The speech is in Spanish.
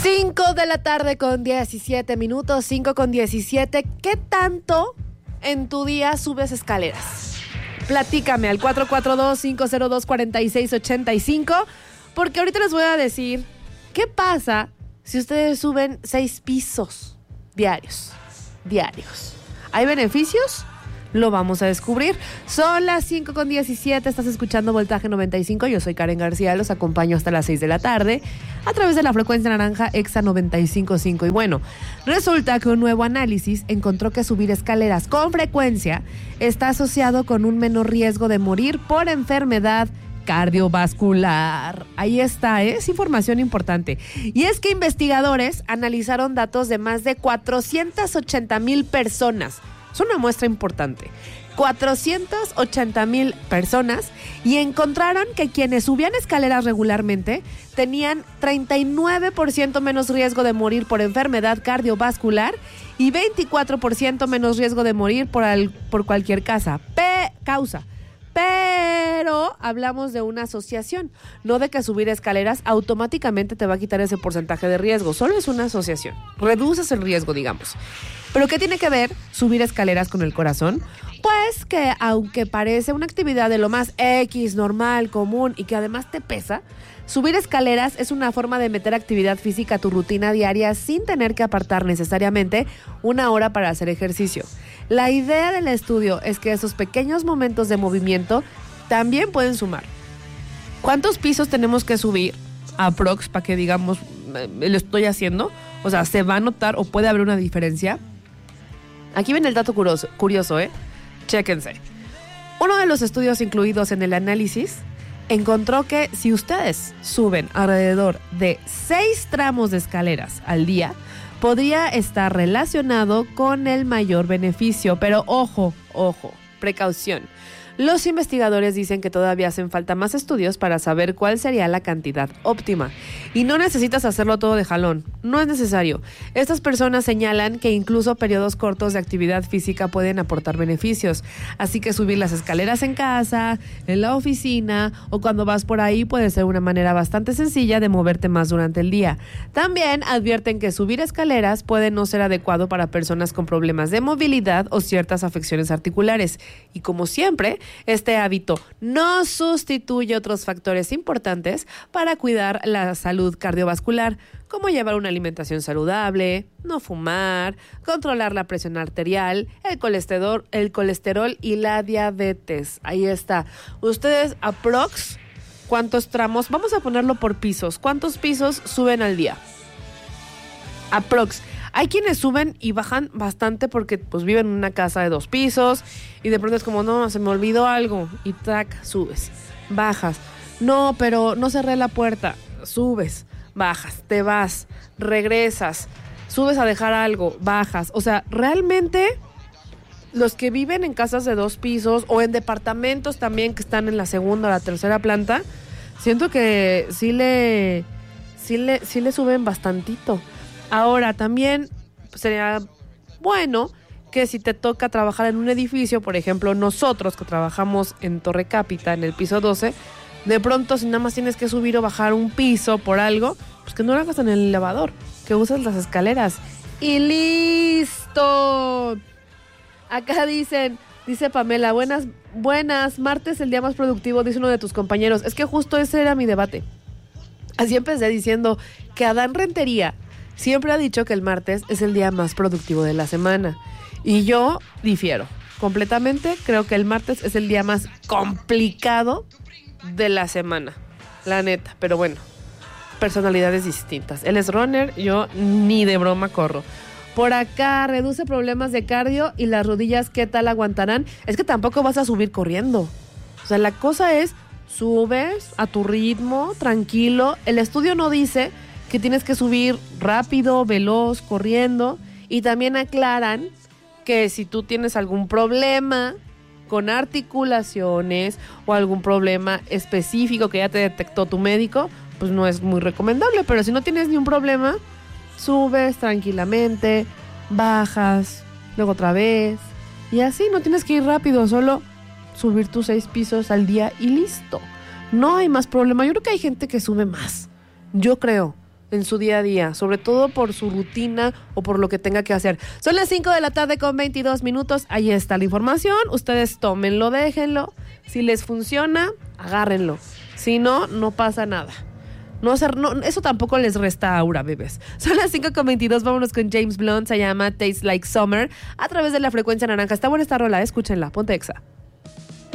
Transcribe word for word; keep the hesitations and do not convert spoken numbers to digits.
cinco de la tarde con diecisiete minutos, cinco con diecisiete. ¿Qué tanto en tu día subes escaleras? Platícame al cuatro cuatro dos, cinco cero dos, cuatro seis ocho cinco, porque ahorita les voy a decir qué pasa si ustedes suben seis pisos diarios. Diarios. ¿Hay beneficios? Lo vamos a descubrir. Son las cinco con diecisiete, estás escuchando Voltaje noventa y cinco. Yo soy Karen García, los acompaño hasta las seis de la tarde a través de la frecuencia naranja Exa noventa y cinco punto cinco. Y bueno, resulta que un nuevo análisis encontró que subir escaleras con frecuencia está asociado con un menor riesgo de morir por enfermedad cardiovascular. Ahí está, ¿eh? Es información importante. Y es que investigadores analizaron datos de más de cuatrocientas ochenta mil personas. Es una muestra importante. cuatrocientas ochenta mil personas, y encontraron que quienes subían escaleras regularmente tenían treinta y nueve por ciento menos riesgo de morir por enfermedad cardiovascular y veinticuatro por ciento menos riesgo de morir por, al, por cualquier casa, pe, causa. Pero hablamos de una asociación, no de que subir escaleras automáticamente te va a quitar ese porcentaje de riesgo. Solo es una asociación. Reduces el riesgo, digamos. ¿Pero qué tiene que ver subir escaleras con el corazón? Pues que aunque parece una actividad de lo más X, normal, común y que además te pesa, subir escaleras es una forma de meter actividad física a tu rutina diaria sin tener que apartar necesariamente una hora para hacer ejercicio. La idea del estudio es que esos pequeños momentos de movimiento también pueden sumar. ¿Cuántos pisos tenemos que subir? Aprox, para que digamos, lo estoy haciendo. O sea, ¿se va a notar o puede haber una diferencia? Aquí viene el dato curioso, curioso, ¿eh? Chéquense. Uno de los estudios incluidos en el análisis encontró que si ustedes suben alrededor de seis tramos de escaleras al día, podría estar relacionado con el mayor beneficio. Pero ojo, ojo, precaución. Los investigadores dicen que todavía hacen falta más estudios para saber cuál sería la cantidad óptima. Y no necesitas hacerlo todo de jalón, no es necesario. Estas personas señalan que incluso periodos cortos de actividad física pueden aportar beneficios. Así que subir las escaleras en casa, en la oficina o cuando vas por ahí puede ser una manera bastante sencilla de moverte más durante el día. También advierten que subir escaleras puede no ser adecuado para personas con problemas de movilidad o ciertas afecciones articulares. Y como siempre, este hábito no sustituye otros factores importantes para cuidar la salud cardiovascular, como llevar una alimentación saludable, no fumar, controlar la presión arterial, el colesterol, el colesterol y la diabetes. Ahí está. Ustedes, aprox, ¿cuántos tramos? Vamos a ponerlo por pisos. ¿Cuántos pisos suben al día? Aprox. Hay quienes suben y bajan bastante porque pues viven en una casa de dos pisos y de pronto es como, no, se me olvidó algo y tac, subes, bajas. No, pero no cerré la puerta, subes, bajas, te vas, regresas, subes a dejar algo, bajas. O sea, realmente los que viven en casas de dos pisos o en departamentos también que están en la segunda o la tercera planta, siento que sí le, sí le, sí le suben bastantito. Ahora, también sería bueno que si te toca trabajar en un edificio, por ejemplo, nosotros que trabajamos en Torre Cápita, en el piso doce, de pronto si nada más tienes que subir o bajar un piso por algo, pues que no lo hagas en el elevador, que uses las escaleras. ¡Y listo! Acá dicen, dice Pamela, buenas, buenas, martes el día más productivo, dice uno de tus compañeros. Es que justo ese era mi debate. Así empecé diciendo que Adán Rentería siempre ha dicho que el martes es el día más productivo de la semana. Y yo difiero completamente. Creo que el martes es el día más complicado de la semana. La neta. Pero bueno, personalidades distintas. Él es runner, yo ni de broma corro. Por acá, reduce problemas de cardio y las rodillas, ¿qué tal aguantarán? Es que tampoco vas a subir corriendo. O sea, la cosa es, subes a tu ritmo, tranquilo. El estudio no dice que tienes que subir rápido, veloz, corriendo. Y también aclaran que si tú tienes algún problema con articulaciones o algún problema específico que ya te detectó tu médico, pues no es muy recomendable. Pero si no tienes ni un problema, subes tranquilamente, bajas, luego otra vez. Y así, no tienes que ir rápido, solo subir tus seis pisos al día y listo. No hay más problema. Yo creo que hay gente que sube más. Yo creo. en su día a día, sobre todo por su rutina o por lo que tenga que hacer. Son las cinco de la tarde con veintidós minutos. Ahí está la información. Ustedes tómenlo, déjenlo. Si les funciona, agárrenlo. Si no, no pasa nada. No, no, eso tampoco les resta aura, bebés. Son las cinco con veintidós. Vámonos con James Blunt. Se llama Tastes Like Summer a través de la frecuencia naranja. Está buena esta rola, escúchenla. Ponte Exa.